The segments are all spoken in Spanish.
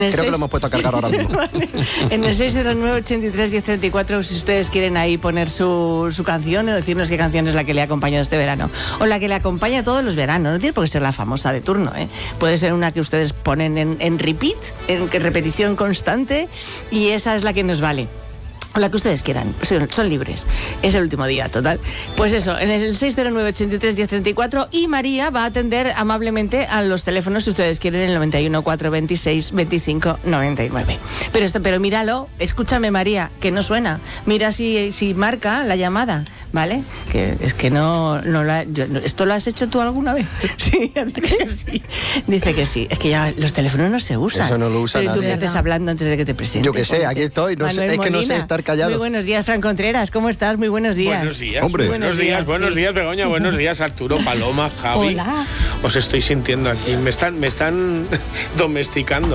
Creo que lo hemos puesto a cargar ahora mismo. Vale. En el 609-83-1034, si ustedes quieren ahí poner su canción o decirnos qué canción es la que le ha acompañado este verano. O la que le acompaña todos los veranos. No tiene por qué ser la famosa de turno, ¿eh? Puede ser una que ustedes ponen en repeat, en repetición constante, y esa es la que nos vale. O la que ustedes quieran, son libres. Es el último día, total. Pues eso, en el 609-83-1034, y María va a atender amablemente a los teléfonos si ustedes quieren, el 91 426 25 99. Pero míralo, escúchame, María, que no suena. Mira si marca la llamada, ¿vale? Que es que ¿esto lo has hecho tú alguna vez? Sí, dice que sí. Dice que sí. Es que ya los teléfonos no se usan. Eso no lo usa pero nadie. Tú me estás hablando antes de que te presente. Yo que sé, aquí estoy. No sé, es que no sé estar callado. Muy buenos días, Fran Contreras. ¿Cómo estás? Muy buenos días. Buenos días. Hombre. Buenos días, Begoña. Buenos días, Arturo, Paloma, Javi. Hola. Os estoy sintiendo aquí. Me están domesticando.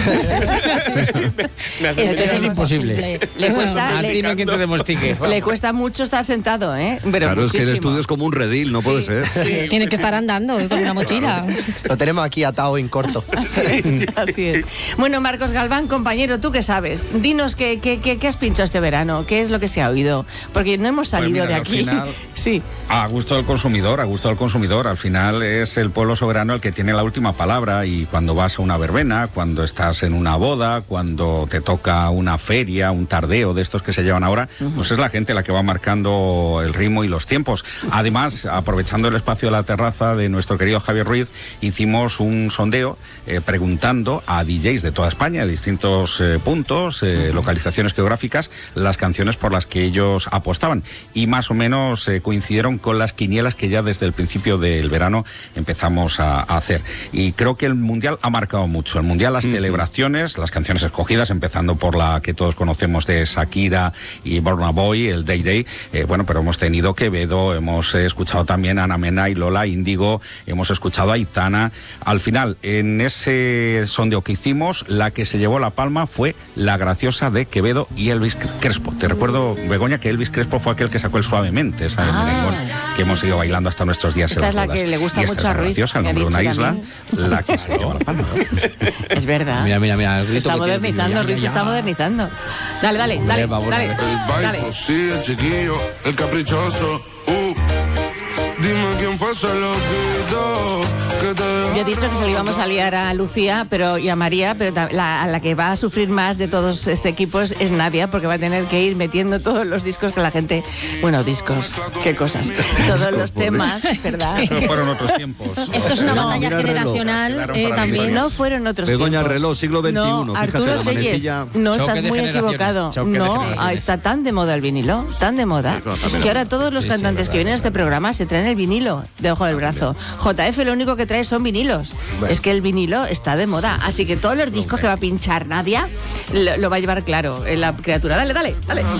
Eso es imposible. Le cuesta, A ti no hay quien te domestique. le cuesta mucho estar sentado, ¿eh? Pero claro, muchísimo. es que el estudio es como un redil, no puede ser. Sí. Tiene que estar andando con una mochila. Lo tenemos aquí atado en corto. Así es. Bueno, Marcos Galván, compañero, ¿tú qué sabes? Dinos qué has pinchado este verano, qué es lo que se ha oído, porque no hemos salido Pues mira, de al aquí. final, Sí. a gusto del consumidor. Al final es el pueblo soberano el que tiene la última palabra, y cuando vas a una verbena, cuando estás en una boda, cuando te toca una feria, un tardeo de estos que se llevan ahora, pues es la gente la que va marcando el ritmo y los tiempos. Además, aprovechando el espacio de la terraza de nuestro querido Javier Ruiz, hicimos un sondeo preguntando a DJs de toda España, de distintos puntos, localizaciones geográficas, las canciones por las que ellos apostaban, y más o menos coincidieron con las quinielas que ya desde el principio del verano empezamos a hacer. Y creo que el Mundial ha marcado mucho. El Mundial, las celebraciones, las canciones escogidas, empezando por la que todos conocemos de Shakira y Burna Boy, el Day Day, pero hemos tenido Quevedo, hemos escuchado también a Ana Mena y Lola Índigo, hemos escuchado a Aitana. Al final, en ese sondeo que hicimos, la que se llevó la palma fue La Graciosa de Quevedo y Elvis Crespo. Te recuerdo, Begoña, que Elvis Crespo fue aquel que sacó el Suavemente, esa de merengón, que hemos ido bailando hasta nuestros días. Esta en es la bodas. que le gusta Y esta mucho es a Ruiz, Graciosa, el que ha nombre de una dicho isla, también. la que se llevó la palma. Es verdad. Mira. Se está modernizando, Ruiz se está modernizando. Dale. Dale. Dale. El baile, sí, el chiquillo, el caprichoso. Dime quién fue ese loquito que te dejó. Yo he dicho que se le íbamos a liar a Lucía y a María, pero a la que va a sufrir más de todos este equipo es Nadia, porque va a tener que ir metiendo todos los discos que la gente... Bueno, discos, qué cosas. Todos los temas, ¿verdad? Eso fueron otros tiempos. Esto es una No, batalla mira el reloj. generacional Quedaron para la también. historia. No fueron otros Begoña, tiempos. reloj, siglo XXI, No, fíjate, Arturo la Tellez, manecilla. no, Choque estás de muy generaciones, equivocado. choque de No, generaciones. está tan de moda el vinilo, tan de moda, que ahora todos los cantantes que vienen a este programa se traen el vinilo debajo del brazo. JF lo único que trae son vinilos. Es que el vinilo está de moda, así que todos los discos que va a pinchar Nadia lo va a llevar claro en la criatura. Dale.